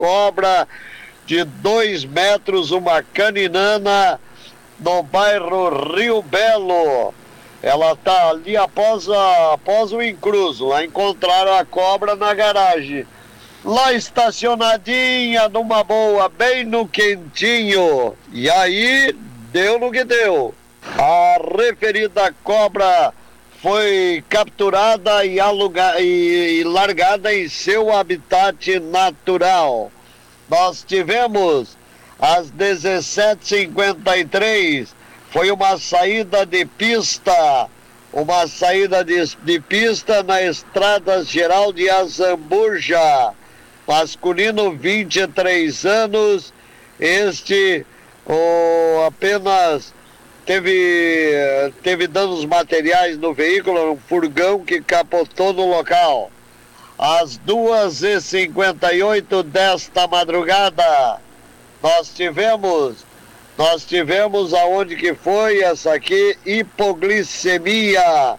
cobra de 2 metros, uma caninana, no bairro Rio Belo. Ela tá ali após o incruso. Lá encontraram a cobra na garagem. Lá estacionadinha, numa boa, bem no quentinho. E aí, deu no que deu. A referida cobra foi capturada e largada em seu habitat natural. Nós tivemos às 17h53, foi uma saída de pista, na Estrada Geral de Azambuja. Masculino, 23 anos, apenas teve danos materiais no veículo, um furgão que capotou no local. Às 2h58 desta madrugada, nós tivemos aonde que foi essa aqui, hipoglicemia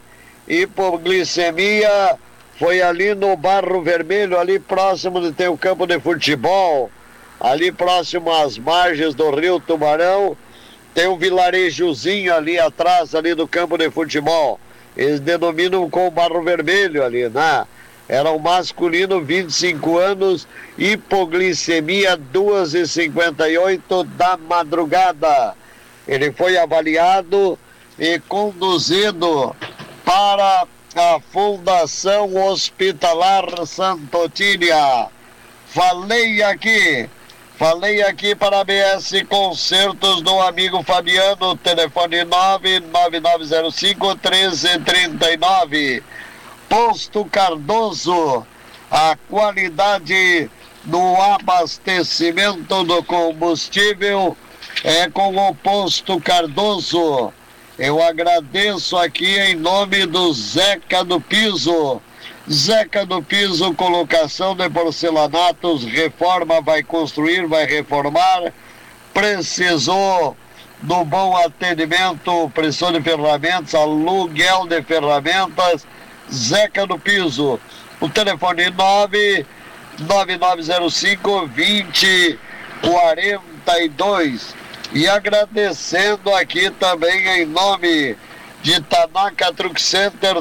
foi ali no Barro Vermelho, ali próximo de ter o campo de futebol, ali próximo às margens do Rio Tubarão. Tem um vilarejozinho ali atrás, ali do campo de futebol. Eles denominam com Barro Vermelho ali, né? Era um masculino, 25 anos, hipoglicemia, 2h58 da madrugada. Ele foi avaliado e conduzido para a Fundação Hospitalar Santo Otília. Falei aqui para a BS Concertos do amigo Fabiano, telefone 99905-1339. Posto Cardoso, a qualidade no abastecimento do combustível é com o Posto Cardoso. Eu agradeço aqui em nome do Zeca do Piso. Zeca do Piso, colocação de porcelanatos, reforma, vai construir, vai reformar. Precisou do bom atendimento, precisou de ferramentas, aluguel de ferramentas, Zeca do Piso. O telefone 99905-2042. E agradecendo aqui também em nome de Tanaka Truck Center,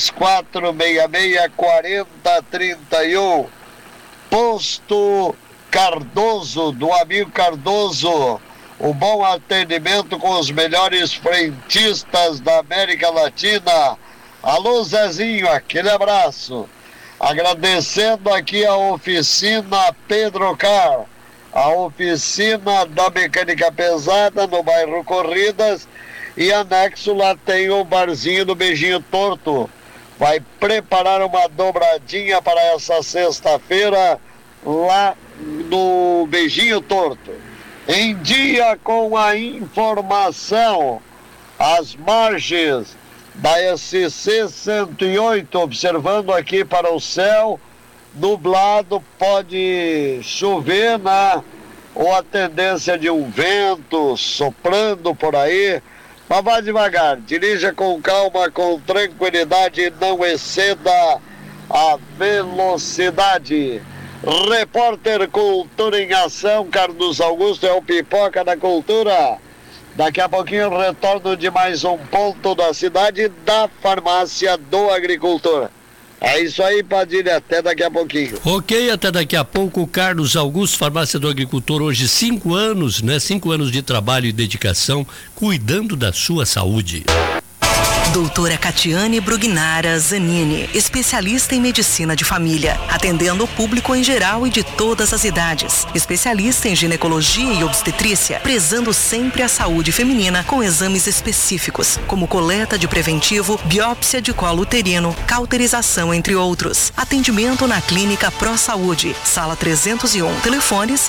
3466-4031. Posto Cardoso, do amigo Cardoso. O bom atendimento com os melhores frentistas da América Latina. Alô, Zezinho, aquele abraço. Agradecendo aqui a oficina Pedro Car, a oficina da mecânica pesada no bairro Corridas, e anexo lá tem o barzinho do Beijinho Torto. Vai preparar uma dobradinha para essa sexta-feira lá no Beijinho Torto. Em dia com a informação, as margens da SC 108, observando aqui para o céu, nublado, pode chover, né? Ou a tendência de um vento soprando por aí, mas vá devagar, dirija com calma, com tranquilidade e não exceda a velocidade. Repórter Cultura em Ação, Carlos Augusto, é o Pipoca da Cultura. Daqui a pouquinho eu retorno de mais um ponto da cidade da Farmácia do Agricultor. É isso aí, Padilha, até daqui a pouquinho. Ok, até daqui a pouco. Carlos Augusto, Farmácia do Agricultor, hoje 5 anos, né? 5 anos de trabalho e dedicação, cuidando da sua saúde. Doutora Catiane Brugnara Zanini, especialista em medicina de família, atendendo o público em geral e de todas as idades. Especialista em ginecologia e obstetrícia, prezando sempre a saúde feminina com exames específicos, como coleta de preventivo, biópsia de colo uterino, cauterização, entre outros. Atendimento na Clínica Pro Saúde, sala 301, telefones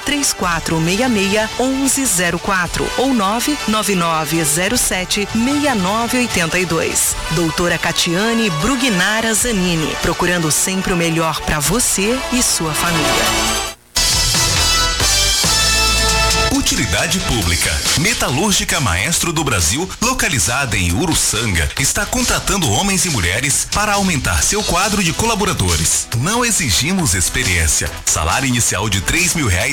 3466-1104 ou 99907-6982. Doutora Catiane Brugnara Zanini, procurando sempre o melhor para você e sua família. Utilidade Pública. Metalúrgica Maestro do Brasil, localizada em Uruçanga, está contratando homens e mulheres para aumentar seu quadro de colaboradores. Não exigimos experiência. Salário inicial de R$3.000